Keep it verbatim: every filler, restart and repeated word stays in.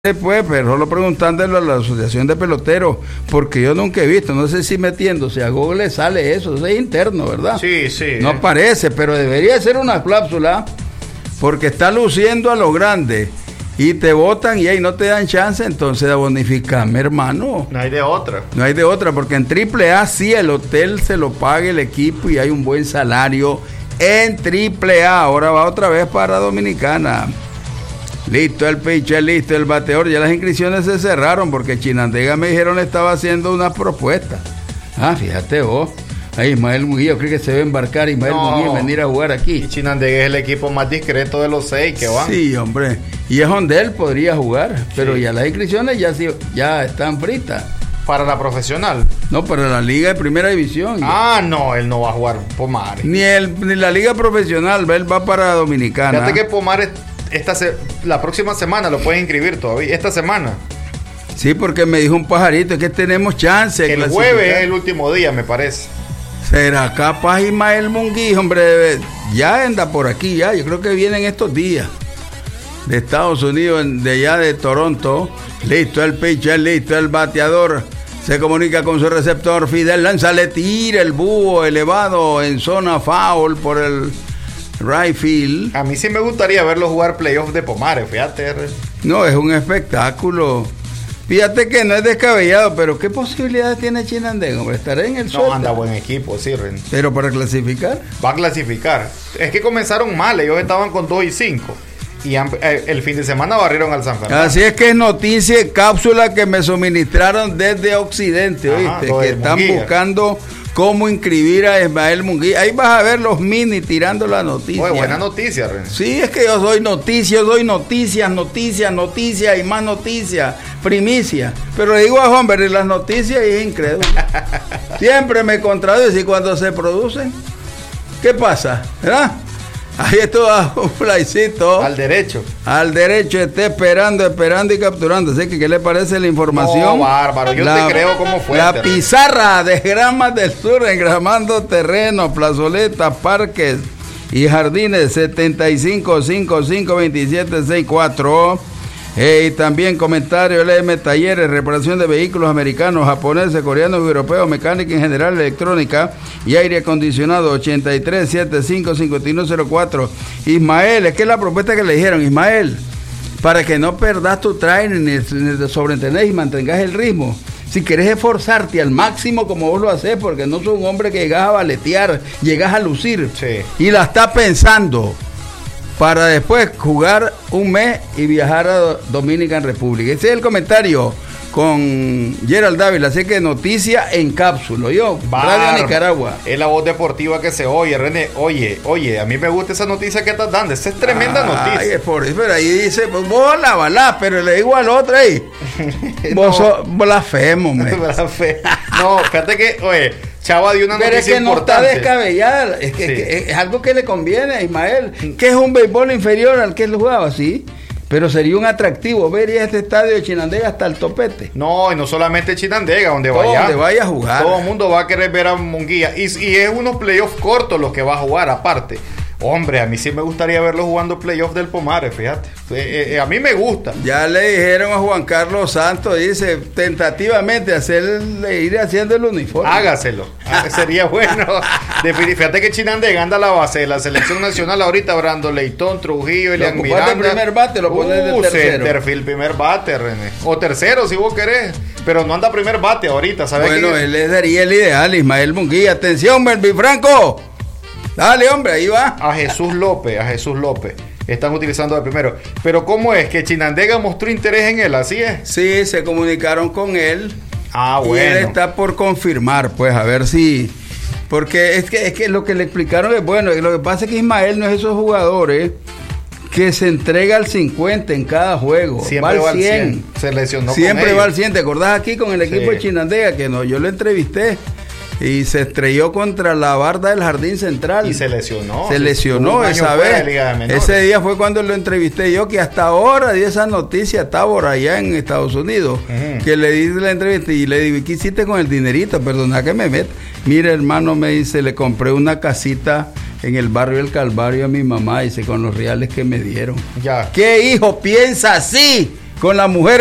Después, pero solo preguntándole a la asociación de peloteros, porque yo nunca he visto, no sé si metiéndose a Google sale eso, eso es interno, ¿verdad? Sí, sí. No aparece, pero debería ser una cláusula, porque está luciendo a lo grande, y te votan y ahí no te dan chance, entonces de bonificarme, hermano. No hay de otra. No hay de otra, porque en triple A sí el hotel se lo paga el equipo y hay un buen salario en triple A, ahora va otra vez para Dominicana. Listo el pitcher, listo el bateador. Ya las inscripciones se cerraron porque Chinandega me dijeron le estaba haciendo unas propuestas. Ah, fíjate vos. Ahí Ismael Mujía, yo creo que se va a embarcar Ismael no. Mujía y venir a jugar aquí. Y Chinandega es el equipo más discreto de los seis que van. Sí, hombre. Y es donde él podría jugar, pero sí. Ya las inscripciones ya, ya están fritas. ¿Para la profesional? No, para la liga de primera división. Ah, ya. No, él no va a jugar Pomares. Ni, el, ni la liga profesional, él va para Dominicana. Fíjate que Pomares... Esta se, la próxima semana lo puedes inscribir todavía, esta semana. Sí, porque me dijo un pajarito que tenemos chance de el jueves es el último día, me parece. ¿Será capaz Ismael Munguía, hombre? Ya anda por aquí, ya. Yo creo que vienen estos días de Estados Unidos, de allá de Toronto. Listo el pitcher, listo el bateador. Se comunica con su receptor. Fidel lanza, le tira el búho elevado en zona foul por el right field. A mí sí me gustaría verlo jugar playoffs de Pomares, fíjate. No, es un espectáculo. Fíjate que no es descabellado, pero ¿qué posibilidades tiene Chinandega, hombre? Estará en el No, suelta. anda buen equipo, sí, Ren. Pero para clasificar. Va a clasificar. Es que comenzaron mal, ellos estaban con dos y cinco. Y han, eh, el fin de semana barrieron al San Fernando. Así es que es noticia y cápsula que me suministraron desde Occidente, Ajá, ¿oíste? Que están Munguía. buscando cómo inscribir a Ismael Munguía. Ahí vas a ver los mini tirando la noticia. Oye, buena noticia, Ren. Sí, es que yo soy noticia, yo doy noticias, noticias, noticias y más noticias, primicia. Pero le digo a Juan, ver las noticias y es incrédulo. Siempre me contradice y cuando se producen, ¿qué pasa? ¿Verdad? Ahí está un flycito. Al derecho. Al derecho, esté esperando, esperando y capturando. Así que, ¿qué le parece la información? No, bárbaro, yo la, te creo como fue. La pizarra de Gramas del Sur, engramando terreno, plazoletas, parques y jardines, setenta y cinco cincuenta y cinco veintisiete sesenta y cuatro. Eh, y también comentario, L M Talleres, reparación de vehículos americanos, japoneses, coreanos y europeos, mecánica en general, electrónica y aire acondicionado, ochenta y tres setenta y cinco cincuenta y uno cero cuatro. Ismael, es que es la propuesta que le dijeron, Ismael, para que no perdas tu training, ni te sobreentendés y mantengas el ritmo. Si querés esforzarte al máximo como vos lo haces, porque no sos un hombre que llegas a baletear, llegas a lucir, sí. Y la estás pensando para después jugar un mes y viajar a Dominican Republic. Ese es el comentario con Gerald Dávila. Así que noticia en cápsula. Yo, Radio Nicaragua. Es la voz deportiva que se oye, René. Oye, oye, a mí me gusta esa noticia que estás dando. Esa es tremenda Ay, noticia. Por eso, pero ahí dice, vos la balá, pero le digo al otro ahí. Vos no. sos blasfemo, me. No, fíjate que, oye, Chava dio una pero noticia es que importante. No está descabellada, es que, sí. que es algo que le conviene a Ismael, que es un béisbol inferior al que él jugaba, sí, pero sería un atractivo ver este estadio de Chinandega hasta el topete. No, y no solamente Chinandega, donde Todo vaya, donde vaya a jugar. Todo el mundo va a querer ver a Munguía, y, y es unos playoffs cortos los que va a jugar aparte. Hombre, a mí sí me gustaría verlo jugando playoffs del Pomares, fíjate. Eh, eh, a mí me gusta. Ya le dijeron a Juan Carlos Santos, dice, tentativamente hacerle, ir haciendo el uniforme. Hágaselo. Sería bueno. Fíjate que Chinandega anda a la base de la selección nacional ahorita, Brando Leitón, Trujillo, Elian Miranda. El primer bate, lo pones uh, de tercero. Centerfield, primer bate, René. O tercero, si vos querés. Pero no anda primer bate ahorita, ¿sabes? Bueno, que... él le daría el ideal, Ismael Munguía. Atención, Melvin Franco. Dale, hombre, ahí va. A Jesús López, a Jesús López. Están utilizando de primero. Pero ¿cómo es? Que Chinandega mostró interés en él, ¿así es? Sí, se comunicaron con él. Ah, bueno. Y él está por confirmar, pues, a ver si... Porque es que, es que lo que le explicaron es bueno. Lo que pasa es que Ismael no es esos jugadores que se entrega al cincuenta en cada juego. Siempre va al cien. Se lesionó Siempre con va al cien. ¿Te acordás aquí con el equipo sí. de Chinandega? Que no, yo lo entrevisté. Y se estrelló contra la barda del Jardín Central. Y se lesionó. Se lesionó esa vez. Ese día fue cuando lo entrevisté yo, que hasta ahora di esa noticia, estaba por allá en Estados Unidos, uh-huh. que le di la entrevista y le dije, ¿qué hiciste con el dinerito? Perdona que me meta. Mira, hermano, me dice, le compré una casita en el barrio del Calvario a mi mamá, dice, con los reales que me dieron. Ya. ¿Qué hijo piensa así? con la mujer